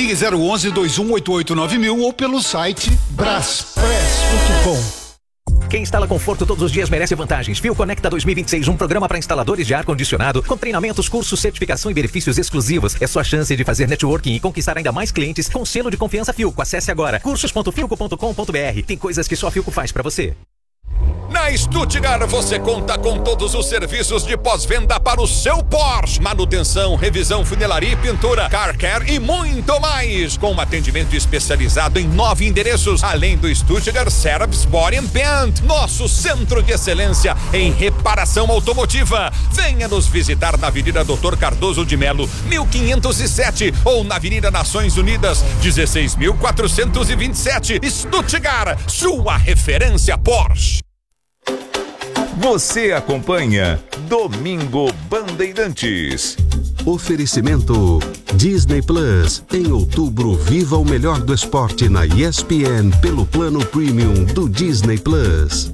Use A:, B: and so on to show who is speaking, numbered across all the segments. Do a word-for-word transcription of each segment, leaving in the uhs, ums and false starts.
A: Ligue zero onze, dois um oito oito nove mil ou pelo site braspress ponto com.
B: Quem instala conforto todos os dias merece vantagens. Fio Conecta dois mil e vinte e seis, um programa para instaladores de ar-condicionado, com treinamentos, cursos, certificação e benefícios exclusivos. É sua chance de fazer networking e conquistar ainda mais clientes com selo de confiança Filco. Acesse agora cursos ponto filco ponto com ponto br. Tem coisas que só a Filco faz para você.
C: Na Stuttgart você conta com todos os serviços de pós-venda para o seu Porsche. Manutenção, revisão, funilaria e pintura, car care e muito mais. Com um atendimento especializado em nove endereços, além do Stuttgart Service Body and Paint, nosso centro de excelência em reparação automotiva. Venha nos visitar na Avenida doutor Cardoso de Melo, mil quinhentos e sete, ou na Avenida Nações Unidas, dezesseis mil quatrocentos e vinte e sete. Stuttgart, sua referência Porsche.
D: Você acompanha Domingo Bandeirantes.
E: Oferecimento Disney Plus. Em outubro, viva o melhor do esporte na E S P N pelo plano premium do Disney Plus.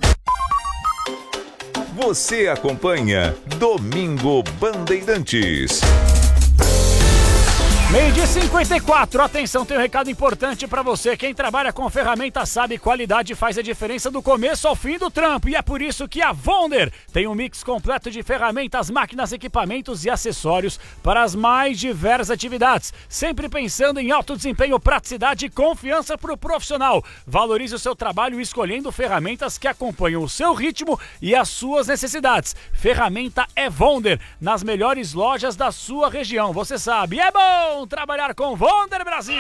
D: Você acompanha Domingo Bandeirantes.
F: Meio-dia cinquenta e quatro, atenção, tem um recado importante pra você. Quem trabalha com ferramenta sabe, qualidade faz a diferença do começo ao fim do trampo. E é por isso que a Wonder tem um mix completo de ferramentas, máquinas, equipamentos e acessórios para as mais diversas atividades. Sempre pensando em alto desempenho, praticidade e confiança pro profissional. Valorize o seu trabalho escolhendo ferramentas que acompanham o seu ritmo e as suas necessidades. Ferramenta é Wonder, nas melhores lojas da sua região. Você sabe, é bom trabalhar com Wonder Brasil.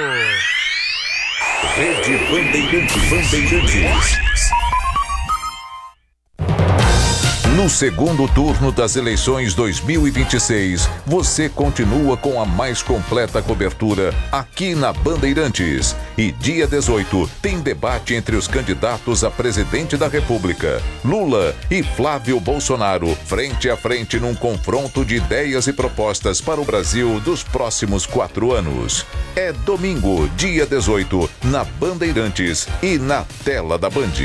D: Rede Bandeirantes. Bandeirantes. No segundo turno das eleições dois mil e vinte e seis, você continua com a mais completa cobertura aqui na Bandeirantes. E dia dezoito tem debate entre os candidatos a presidente da República, Lula e Flávio Bolsonaro, frente a frente num confronto de ideias e propostas para o Brasil dos próximos quatro anos. É domingo, dia dezoito, na Bandeirantes e na tela da Band.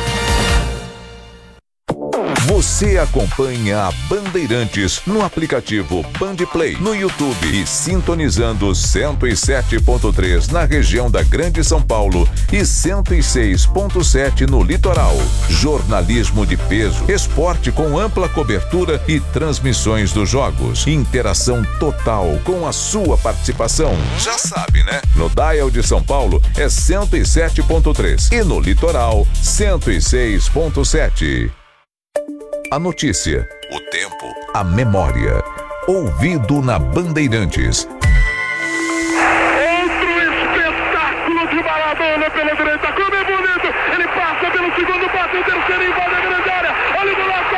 D: Você acompanha a Bandeirantes no aplicativo Band Play, no YouTube e sintonizando cento e sete ponto três na região da Grande São Paulo e cento e seis ponto sete no litoral. Jornalismo de peso, esporte com ampla cobertura e transmissões dos jogos. Interação total com a sua participação. Já sabe, né? No Dial de São Paulo é cento e sete ponto três e no litoral cento e seis ponto sete. A notícia, o tempo, a memória. Ouvido na Bandeirantes.
G: Outro espetáculo de Maradona pela direita. Como é bonito! Ele passa pelo segundo, bate o terceiro, invade a grande área. Olha o golaço,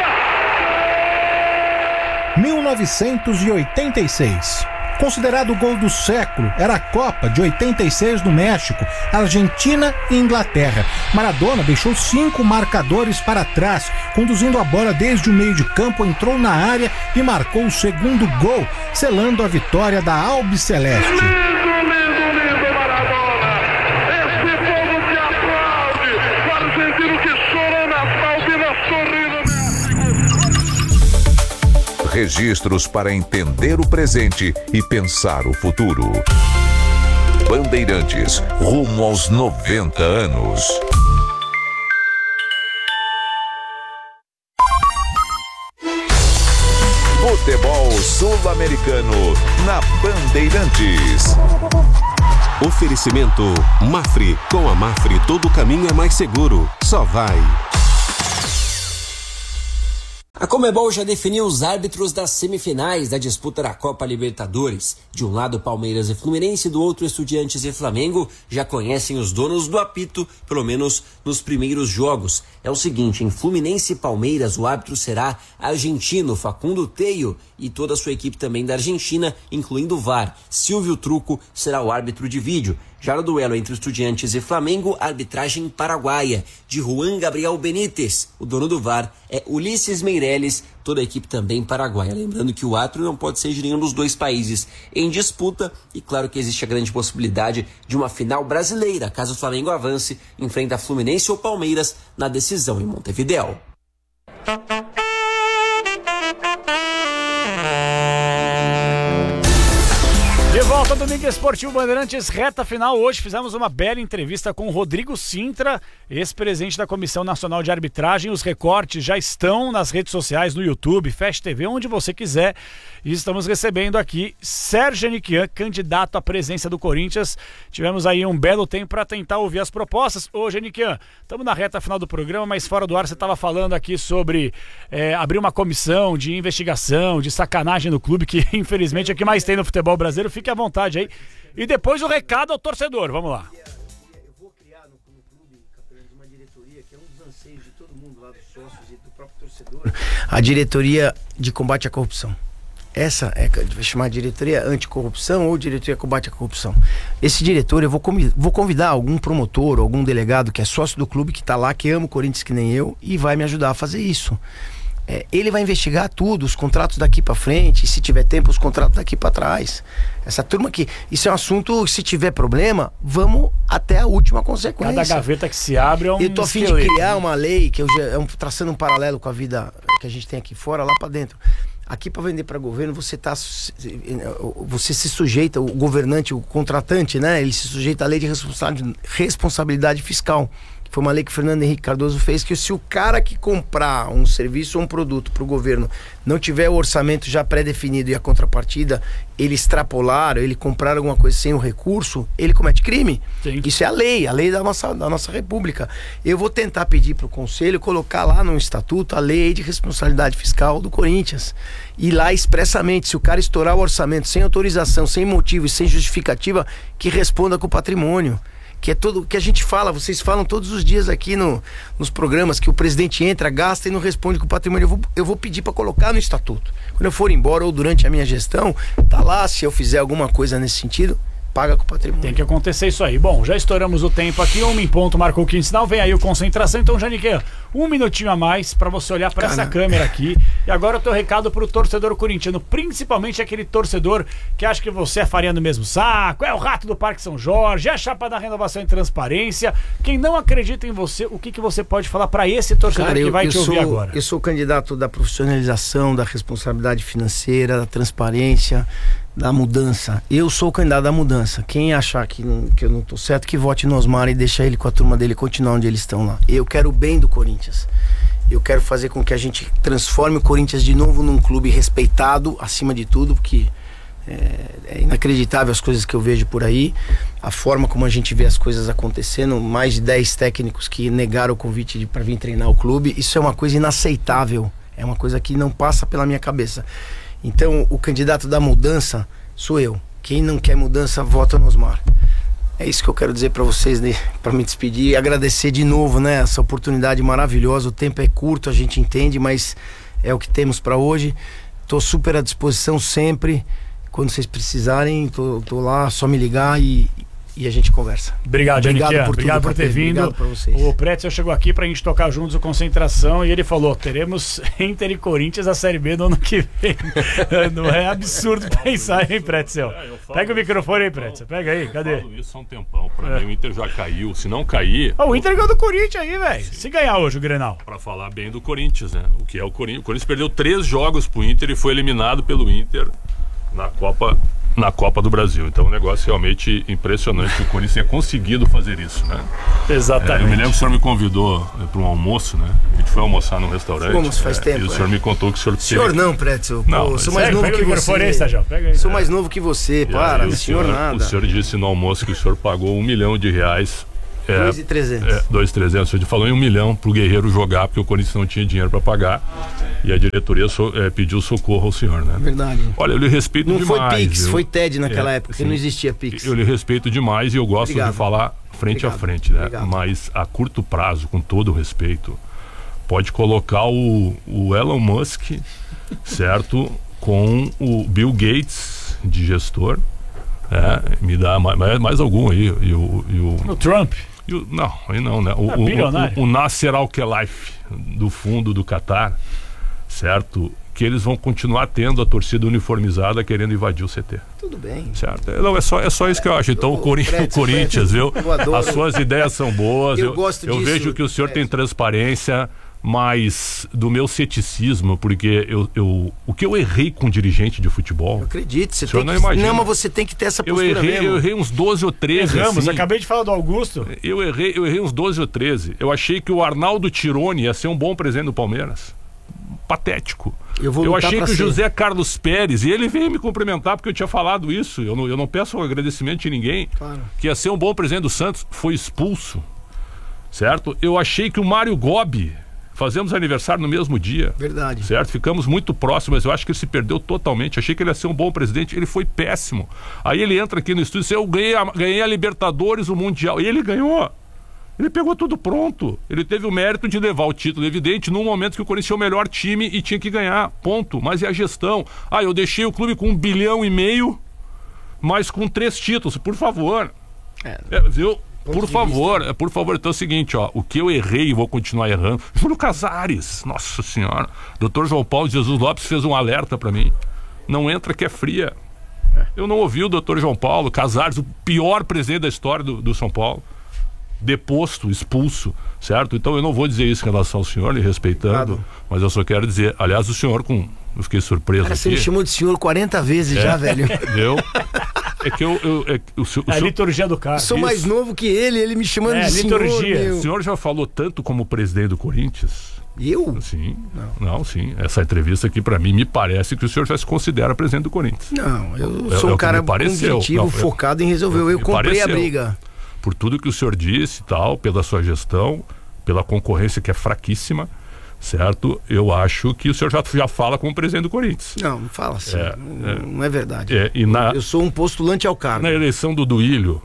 G: atira!
H: mil novecentos e oitenta e seis. Considerado o gol do século, era a Copa de oitenta e seis no México, Argentina e Inglaterra. Maradona deixou cinco marcadores para trás, conduzindo a bola desde o meio de campo, entrou na área e marcou o segundo gol, selando a vitória da Albiceleste.
G: Lindo, lindo, lindo, Maradona! Esse povo que aplaude, o argentino que chorou na Malvinas, sorrindo.
D: Registros para entender o presente e pensar o futuro. Bandeirantes, rumo aos noventa anos. Futebol sul-americano na Bandeirantes.
E: Oferecimento Mafre. Com a Mafre todo caminho é mais seguro. Só vai.
I: A Conmebol já definiu os árbitros das semifinais da disputa da Copa Libertadores. De um lado, Palmeiras e Fluminense, do outro, Estudiantes e Flamengo. Já conhecem os donos do apito, pelo menos nos primeiros jogos. É o seguinte, em Fluminense e Palmeiras, o árbitro será argentino, Facundo Teio, e toda a sua equipe também da Argentina, incluindo o V A R. Silvio Truco será o árbitro de vídeo. Já no duelo entre Estudiantes e Flamengo, arbitragem paraguaia, de Juan Gabriel Benítez. O dono do V A R é Ulisses Meireles, toda a equipe também paraguaia. Lembrando que o árbitro não pode ser de nenhum dos dois países em disputa, e claro que existe a grande possibilidade de uma final brasileira, caso o Flamengo avance, enfrenta Fluminense ou Palmeiras na decisão em Montevidéu.
F: De volta ao Domingo Esportivo Bandeirantes, reta final. Hoje fizemos uma bela entrevista com o Rodrigo Sintra, ex-presidente da Comissão Nacional de Arbitragem. Os recortes já estão nas redes sociais, no YouTube, Fast T V, onde você quiser. E estamos recebendo aqui Sérgio Aniquian, candidato à presidência do Corinthians. Tivemos aí um belo tempo para tentar ouvir as propostas. Ô, Aniquian, estamos na reta final do programa, mas fora do ar você estava falando aqui sobre é, abrir uma comissão de investigação, de sacanagem no clube, que infelizmente é o que mais tem no futebol brasileiro. Fique à vontade aí. E depois o recado ao torcedor. Vamos lá.
J: Eu vou criar no, no clube, Capelani, uma diretoria que é um dos anseios de todo mundo lá, dos sócios e do próprio torcedor. A diretoria de combate à corrupção. Essa é, vai chamar diretoria anticorrupção ou diretoria combate à corrupção. Esse diretor, eu vou, vou convidar algum promotor, algum delegado que é sócio do clube, que está lá, que ama o Corinthians que nem eu, e vai me ajudar a fazer isso. É, ele vai investigar tudo, os contratos daqui para frente, e se tiver tempo, os contratos daqui para trás. Essa turma aqui, isso é um assunto, se tiver problema, vamos até a última consequência.
F: Cada gaveta que se abre é um
J: Eu tô a fim de criar uma lei, que eu já, é um, traçando um paralelo com a vida que a gente tem aqui fora, lá para dentro. Aqui para vender para governo, você tá você se sujeita, o governante, o contratante, né? Ele se sujeita à lei de responsabilidade fiscal. Foi uma lei que o Fernando Henrique Cardoso fez, que se o cara que comprar um serviço ou um produto para o governo não tiver o orçamento já pré-definido e a contrapartida, ele extrapolar, ele comprar alguma coisa sem o recurso, ele comete crime. Sim. Isso é a lei, a lei da nossa, da nossa república. Eu vou tentar pedir para o conselho colocar lá no estatuto a lei de responsabilidade fiscal do Corinthians. E lá expressamente, se o cara estourar o orçamento sem autorização, sem motivo e sem justificativa, que responda com o patrimônio. Que é tudo que a gente fala, vocês falam todos os dias aqui no, nos programas, que o presidente entra, gasta e não responde com o patrimônio. Eu vou, eu vou pedir para colocar no estatuto. Quando eu for embora ou durante a minha gestão, tá lá, se eu fizer alguma coisa nesse sentido, paga com o patrimônio.
F: Tem que acontecer isso aí. Bom, já estouramos o tempo aqui, um em ponto, marcou o quinto sinal, vem aí o concentração. Então, Janiqueira, um minutinho a mais para você olhar para essa câmera aqui. E agora o teu recado pro torcedor corintiano, principalmente aquele torcedor que acha que você é farinha no mesmo saco, é o rato do Parque São Jorge, é a chapa da renovação e transparência. Quem não acredita em você, o que, que você pode falar para esse torcedor Cara, eu, que vai te ouvir
J: sou,
F: agora?
J: Eu sou candidato da profissionalização, da responsabilidade financeira, da transparência, da mudança. Eu sou o candidato da mudança. Quem achar que, não, que eu não tô certo, que vote no Osmar e deixa ele com a turma dele continuar onde eles estão lá. Eu quero o bem do Corinthians. Eu quero fazer com que a gente transforme o Corinthians de novo num clube respeitado, acima de tudo, porque é, é inacreditável as coisas que eu vejo por aí, a forma como a gente vê as coisas acontecendo, mais de dez técnicos que negaram o convite para vir treinar o clube. Isso é uma coisa inaceitável, é uma coisa que não passa pela minha cabeça. Então, o candidato da mudança sou eu. Quem não quer mudança, vota no Osmar. É isso que eu quero dizer para vocês, né? Para me despedir e agradecer de novo, né? Essa oportunidade maravilhosa. O tempo é curto, a gente entende, mas é o que temos para hoje. Tô super à disposição sempre. Quando vocês precisarem, tô, tô lá, só me ligar e, e a gente conversa.
F: Obrigado,
J: Obrigado
F: Janiqueira.
J: por,
F: Obrigado por ter vindo.
J: Obrigado pra vocês.
F: O Pretzel chegou aqui pra gente tocar juntos o Concentração e ele falou, teremos Inter e Corinthians a Série B no ano que vem. Não é absurdo pensar, hein, Pretzel? Pega o microfone aí, Pretzel. Pega aí, cadê?
K: Eu falo isso há um tempão. Pra é. mim o Inter já caiu. Se não cair...
F: Oh, o Inter ganhou do Corinthians aí, velho. Se ganhar hoje o Grenal.
K: Pra falar bem do Corinthians, né? O que é o Corinthians. O Corinthians perdeu três jogos pro Inter e foi eliminado pelo Inter na Copa... na Copa do Brasil. Então, um negócio realmente impressionante que o Corinthians tenha conseguido fazer isso, né?
F: Exatamente.
K: É, eu me lembro que o senhor me convidou para um almoço, né? A gente foi almoçar num restaurante.
J: Fomos, faz
K: é,
J: tempo.
K: E o senhor
J: é.
K: me contou que o senhor...
J: Senhor
K: teve...
J: não, Pretzel.
K: Não,
J: Pô, sou mais
F: sério,
J: novo que você.
F: Aí, pega aí.
J: Sou mais novo que você, para.
K: Aí, o
J: senhor, senhor nada.
K: O senhor disse no almoço que o senhor pagou um milhão de reais. É,
J: dois e trezentos.
K: É, dois e trezentos. O senhor falou em um milhão pro Guerreiro jogar, porque o Corinthians não tinha dinheiro para pagar. E a diretoria so, é, pediu socorro ao senhor, né?
J: Verdade.
K: Olha, eu lhe respeito
J: não
K: demais.
J: Não foi Pix,
K: eu,
J: foi T E D naquela
K: é,
J: época,
K: sim,
J: que não existia Pix.
K: Eu lhe respeito demais e eu gosto
J: Obrigado.
K: de falar frente
J: Obrigado.
K: a frente, né?
J: Obrigado.
K: Mas a curto prazo, com todo o respeito, pode colocar o, o Elon Musk, certo? Com o Bill Gates de gestor. É, me dá mais, mais algum aí. E o, e o,
F: o Trump.
K: E o, não, aí não, né? O,
F: é
K: o, o, o Nasser Al-Khelaifi do fundo do Catar, certo? Que eles vão continuar tendo a torcida uniformizada querendo invadir o C T.
J: Tudo bem.
K: Certo? Não, é só, é só isso que eu acho. Então, o, Cori Fred, o Corinthians, viu? As suas ideias são boas.
J: Eu,
K: eu,
J: gosto
K: eu
J: disso,
K: vejo que o senhor Fred. tem transparência, mas do meu ceticismo, porque eu, eu, o que eu errei com dirigente de futebol...
J: Eu acredito, você
K: o senhor
J: tem
K: não
J: que...
K: imagina.
J: Não, mas você tem que ter essa postura
K: eu errei,
J: mesmo.
K: Eu errei uns doze ou treze.
F: Erramos,
K: assim.
F: acabei de falar do Augusto.
K: Eu errei, eu errei uns doze ou treze. Eu achei que o Arnaldo Tironi ia ser um bom presidente do Palmeiras. Patético.
J: Eu, vou
K: eu
J: lutar
K: achei
J: pra
K: que o
J: ser.
K: José Carlos Pérez, e ele veio me cumprimentar porque eu tinha falado isso, eu não, eu não peço agradecimento de ninguém,
J: Claro.
K: que ia ser um bom presidente do Santos, foi expulso, certo? Eu achei que o Mário Gobi, fazemos aniversário no mesmo dia,
J: Verdade.
K: certo? Ficamos muito próximos, mas eu acho que ele se perdeu totalmente, achei que ele ia ser um bom presidente, ele foi péssimo. Aí ele entra aqui no estúdio e diz, eu ganhei a, ganhei a Libertadores, o Mundial, e ele ganhou. Ele pegou tudo pronto. Ele teve o mérito de levar o título, evidente, num momento que o Corinthians tinha o melhor time e tinha que ganhar, ponto. Mas e a gestão? Ah, eu deixei o clube com um bilhão e meio, mas com três títulos, por favor.
J: É.
K: É, viu? Por favor, é, por favor. Então é o seguinte, ó, o que eu errei e vou continuar errando. Júlio Casares, nossa senhora. doutor João Paulo de Jesus Lopes fez um alerta pra mim. Não entra que é fria. Eu não ouvi o doutor João Paulo Casares, o pior presidente da história do, do São Paulo. Deposto, expulso, certo? Então eu não vou dizer isso em relação ao senhor, lhe respeitando,
J: Claro.
K: mas eu só quero dizer, aliás, o senhor com... Eu fiquei surpreso
J: Cara, você
K: aqui.
J: me chamou de senhor quarenta vezes
K: É.
J: já, velho.
K: Entendeu? É que eu... eu é, o, senhor, o,
F: É a
K: senhor,
F: liturgia do cara.
J: Eu sou mais novo que ele, ele me chamando
F: É,
J: de senhor.
F: liturgia.
J: meu.
K: o senhor já falou tanto como presidente do Corinthians?
J: Eu?
K: Sim. Não, não sim. Essa entrevista aqui, pra mim, me parece que o senhor já se considera presidente do Corinthians.
J: Não, eu
K: É-
J: sou
K: é
J: um
K: o que
J: cara
K: me pareceu.
J: com objetivo,
K: Não, é-
J: focado em resolver. Eu
K: me
J: comprei a
K: pareceu.
J: briga.
K: Por tudo que o senhor disse e tal, pela sua gestão, pela concorrência que é fraquíssima, certo? Eu acho que o senhor já, já fala como presidente do Corinthians.
J: Não, não fala assim.
K: É,
J: não,
K: é.
J: não é verdade.
K: É, e na,
J: Eu sou um postulante ao cargo.
K: na eleição do Duílio,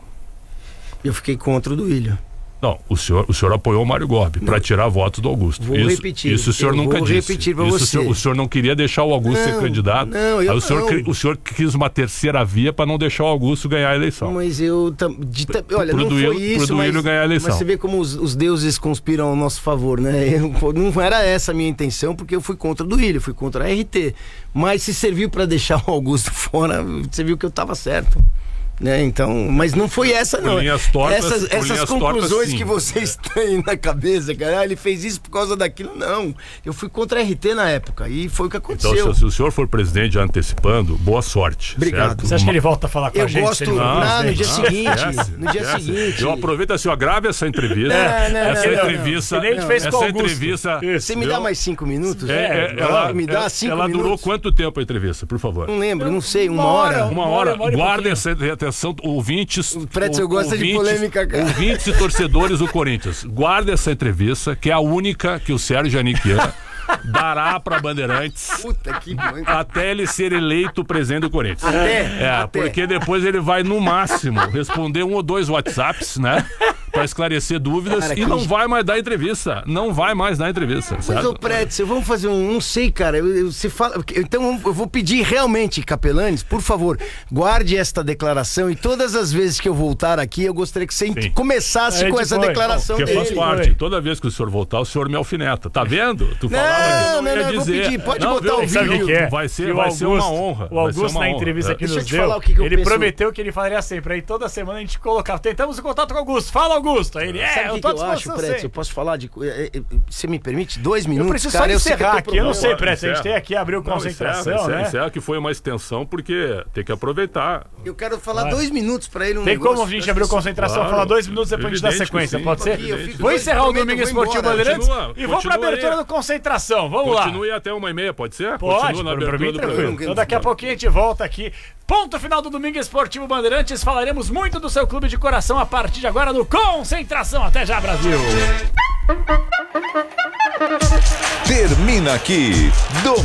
J: Eu fiquei contra o Duílio.
K: não, o senhor, o senhor apoiou o Mário Gobi para tirar votos do Augusto.
J: Vou
K: isso,
J: repetir.
K: Isso o senhor
J: Eu
K: nunca
J: vou
K: disse.
J: repetir pra
K: isso
J: você.
K: O senhor, o senhor não queria deixar o Augusto ser
J: Não,
K: candidato.
J: não, eu
K: Aí o senhor,
J: não.
K: cri- o senhor quis uma terceira via para não deixar o Augusto ganhar a eleição.
J: Mas eu. tam- de tam-
K: Pro-
J: olha,
K: pro
J: não
K: Duílio-
J: foi
K: pro
J: isso.
K: Duílio
J: Mas,
K: ganhar a eleição.
J: mas você vê como os, os deuses conspiram ao nosso favor, né? Eu- não era essa a minha intenção, porque eu fui contra o Duílio, fui contra a R T. Mas se serviu para deixar o Augusto fora, você viu que eu tava certo. Né? Então, mas não foi essa, não.
K: Por linhas tortas-
J: essas
K: por
J: essas
K: linhas
J: conclusões
K: tortas, sim.
J: que vocês têm na cabeça, cara, ah, ele fez isso por causa daquilo, não. Eu fui contra a R T na época e foi o que
K: Então,
J: aconteceu.
K: se, se o senhor for presidente já antecipando, boa sorte.
J: Obrigado.
K: Certo?
F: Você acha que ele volta a falar com
J: Eu
F: a gente?
J: gosto-
F: se ele for
J: não, no
F: presidente?
J: dia seguinte,
K: esquece,
J: no dia
K: esquece.
J: seguinte.
K: Eu aproveito assim, ó, grave essa entrevista.
J: Não, não,
K: essa
J: não, não,
K: entrevista.
F: não. Que nem a gente fez com o
K: essa
F: Augusto.
K: entrevista.
J: Você me dá mais cinco minutos?
K: É, é,
J: É,
K: ela,
J: me dá
K: ela-
J: cinco
K: ela durou
J: minutos.
K: quanto tempo a entrevista, por favor?
J: Não lembro, não sei, uma,
F: Uma
J: hora.
F: hora.
K: Uma
F: Uma
K: hora.
F: hora, uma hora e
K: Guardem
F: pouquinho.
K: essa atenção, ouvintes.
J: O Pretzel gosta de polêmica, cara.
K: Ouvintes e torcedores do Corinthians. Guardem essa entrevista, que é a única que o Sérgio Janiquian dará para Bandeirantes
J: Puta que mãe.
K: até ele ser eleito presidente do Corinthians.
J: Até,
K: É,
J: até.
K: porque depois ele vai, no máximo, responder um ou dois WhatsApps, né? Pra esclarecer dúvidas
J: Cara,
K: e
J: que-
K: não vai mais dar entrevista. Não vai mais dar entrevista,
J: Mas,
K: certo?
J: ô Pretzel, vamos fazer um. Não sei, cara. Eu, eu- você fala, então eu vou pedir realmente, Capelanes, por favor, guarde esta declaração e todas as vezes que eu voltar aqui, eu gostaria que você
K: Sim.
J: começasse
F: A gente
J: com essa
F: foi.
J: declaração
K: Porque
J: dele.
K: faz parte. Toda vez que o senhor voltar, o senhor me alfineta. Tá vendo? Tu
J: Não,
K: falava que eu
J: não,
K: não ia
J: não, eu vou
K: dizer.
J: pedir. Pode
K: Não,
J: botar
K: viu?
J: o
F: Sabe o que,
J: vídeo.
F: que é?
K: Vai ser,
F: Que o
K: vai ser uma
F: Augusto-
K: honra.
F: O
K: vai
F: Augusto,
K: ser uma
F: na
K: honra.
F: entrevista
K: É.
F: que
J: Deixa
F: nos
J: eu te
F: deu,
J: falar o que que eu
F: ele
J: penso.
F: prometeu que ele faria sempre. Aí toda semana a gente colocava. Tentamos o contato com o Augusto. Fala, Augusto. Aí ele, é,
J: Sabe o
F: eu
J: que,
F: tô à
J: que eu acho,
F: disposição
J: Pretzel? Eu
F: sempre.
J: posso falar de. co- é, é, Você me permite? Dois
F: Eu
J: minutos,
F: preciso
J: cara.
F: só
J: eu sei que
F: encerrar
J: eu
F: aqui.
J: tô
F: Eu não
J: problema.
F: sei, Pretzel. A gente
K: Encerra.
F: tem aqui, abriu
K: Não,
F: concentração,
K: encerra,
F: né?
K: encerra, encerra, que foi uma extensão, porque tem que aproveitar.
J: Eu quero falar
F: Claro.
J: dois minutos pra ele um
F: Tem
J: negócio.
F: como a gente abrir concentração,
K: Claro.
F: falar dois minutos depois a gente dá
K: Evidente que
F: sequência,
K: sim.
F: pode ser?
J: Aqui, eu fico
F: Vou
J: dois-
F: encerrar o
J: prometo,
F: Domingo
J: eu vou
F: Esportivo
J: embora.
F: Bandeirantes
K: Continua,
F: e vou pra
K: continua
F: abertura
K: aí.
F: do Concentração. Vamos lá.
K: Continue até uma e meia, pode ser?
F: Pode,
K: Continua na
F: por, por
K: abertura
F: mim
K: do
F: tranquilo.
K: programa.
F: Então daqui a pouquinho a gente volta aqui. Ponto final do Domingo Esportivo Bandeirantes. Falaremos muito do seu clube de coração a partir de agora no Concentração. Até já, Brasil!
D: Termina aqui.